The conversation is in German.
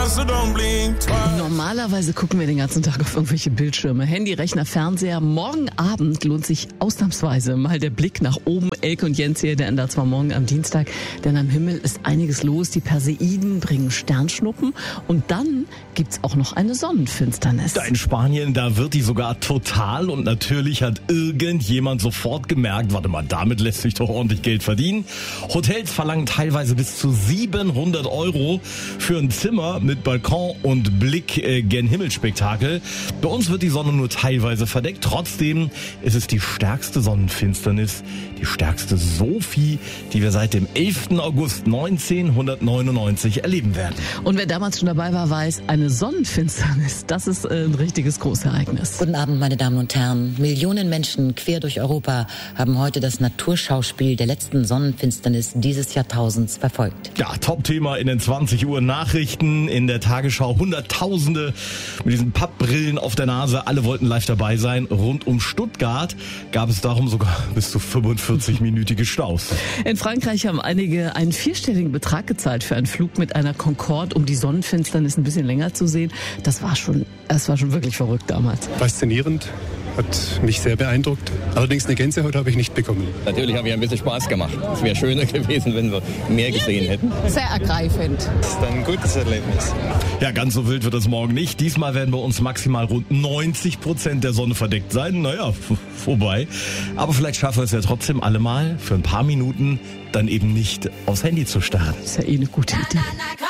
Normalerweise gucken wir den ganzen Tag auf irgendwelche Bildschirme, Handy, Rechner, Fernseher. Morgen Abend lohnt sich ausnahmsweise mal der Blick nach oben. Elke und Jens hier, der ändert zwar morgen am Dienstag, denn am Himmel ist einiges los. Die Perseiden bringen Sternschnuppen und dann gibt's auch noch eine Sonnenfinsternis. Da in Spanien, da wird die sogar total und natürlich hat irgendjemand sofort gemerkt, warte mal, damit lässt sich doch ordentlich Geld verdienen. Hotels verlangen teilweise bis zu 700 € für ein Zimmer mit Balkon und Blick gen Himmelsspektakel. Bei uns wird die Sonne nur teilweise verdeckt. Trotzdem ist es die stärkste Sonnenfinsternis, die stärkste Sophie, die wir seit dem 11. August 1999 erleben werden. Und wer damals schon dabei war, weiß, eine Sonnenfinsternis, das ist ein richtiges Großereignis. Guten Abend, meine Damen und Herren. Millionen Menschen quer durch Europa haben heute das Naturschauspiel der letzten Sonnenfinsternis dieses Jahrtausends verfolgt. Ja, Top-Thema in den 20 Uhr Nachrichten, in der Tagesschau. Hunderttausende mit diesen Pappbrillen auf der Nase. Alle wollten live dabei sein. Rund um Stuttgart gab es darum sogar bis zu 45-minütige Staus. In Frankreich haben einige einen 4-stelligen Betrag gezahlt für einen Flug mit einer Concorde, um die Sonnenfinsternis ein bisschen länger zu sehen. Das war schon wirklich verrückt damals. Faszinierend. Hat mich sehr beeindruckt. Allerdings eine Gänsehaut habe ich nicht bekommen. Natürlich habe ich ein bisschen Spaß gemacht. Es wäre schöner gewesen, wenn wir mehr gesehen hätten. Sehr ergreifend. Das ist ein gutes Erlebnis. Ja, ganz so wild wird es morgen nicht. Diesmal werden bei uns maximal rund 90% der Sonne verdeckt sein. Naja, vorbei. Aber vielleicht schaffen wir es ja trotzdem alle mal für ein paar Minuten dann eben nicht aufs Handy zu starren. Das ist ja eh eine gute Idee.